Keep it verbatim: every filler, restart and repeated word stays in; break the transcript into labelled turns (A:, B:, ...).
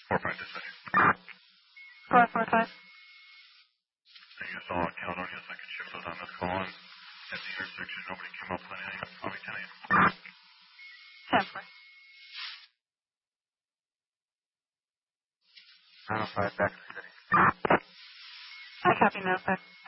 A: four five to city.
B: four four five.
A: I guess all on count on you so I can shift those on this call. And at the intersection, nobody came up with anything. I'll be telling you.
B: ten four.
C: nine oh five back to the city.
B: I copy now, sir.